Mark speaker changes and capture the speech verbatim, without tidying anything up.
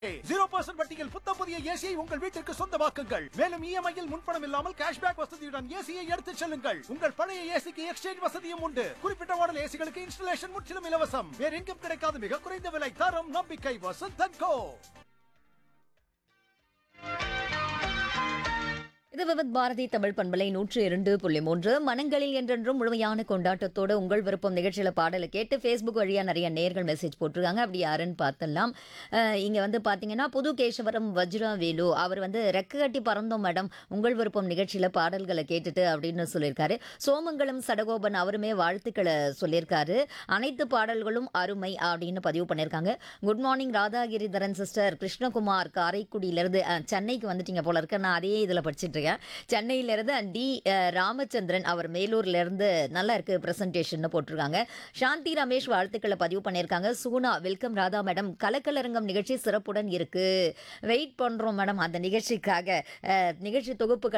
Speaker 1: Zero percent வட்டியில் புத்தம் புதிய ஏசியை உங்கள் வீட்டிற்கு சொந்தமாக்குங்கள். மேலும் இஎம்ஐயில் முன்பணம் இல்லாமல் கேஷ்பேக் வசதியுடன் ஏசியை எடுத்துச் செல்லுங்கள். உங்கள் பழைய ஏசிக்கு எக்ஸ்சேஞ்ச் வசதியும் உண்டு. குறிப்பிட்ட மாடல் ஏசிகளுக்கு இன்ஸ்டலேஷன் முற்றிலும் இலவசம். வேற எங்கும் கிடைக்காத மிக குறைந்த விலை, தரம், நம்பிக்கை. வசந்த் அண்ட் கோ.
Speaker 2: இது விவித் பாரதி தமிழ் பண்பலை நூற்று இரண்டு புள்ளி மூன்று. மனங்களில் என்றென்றும் முழுமையான கொண்டாட்டத்தோட உங்கள் விருப்பம் நிகழ்ச்சியில பாடலை கேட்டு ஃபேஸ்புக் வழியா நிறைய நேர்கள் மெசேஜ் போட்டிருக்காங்க. அப்படி யாருன்னு பார்த்தலாம். அஹ் இங்க வந்து பாத்தீங்கன்னா புது கேசவரம் வஜ்ரா வேலு அவர் வந்து ரெக்க கட்டி பறந்தோம் மேடம் உங்கள் விருப்பம் நிகழ்ச்சியில பாடல்களை கேட்டுட்டு அப்படின்னு சொல்லியிருக்காரு. சோமங்கலம் சடகோபன் அவருமே வாழ்த்துக்களை சொல்லியிருக்காரு. அனைத்து பாடல்களும் அருமை அப்படின்னு பதிவு பண்ணியிருக்காங்க. Good morning Radhagiridharan sister Krishnakumar காரைக்குடியிலிருந்து அஹ், சென்னைக்கு வந்துட்டீங்க போல இருக்கு. நான் அதே இதில் படிச்சுட்டு சென்னையிலிருந்து டி ராமச்சந்திரன் அவர் மேலூர்ல இருந்து நல்லா இருக்கு பிரசன்டேஷன் போட்டிருக்காங்க. சாந்தி ரமேஷ் வாழ்த்துக்களை பதிவு பண்ணியிருக்காங்க. சுகுணா வெல்கம் ராதா மேடம் கலக்கலரங்கம் நிகழ்ச்சி சிறப்புடன் இருக்கு வெயிட் பண்றோம் மேடம் அந்த நிகழ்ச்சிக்காக. அஹ், நிகழ்ச்சி தொகுப்பு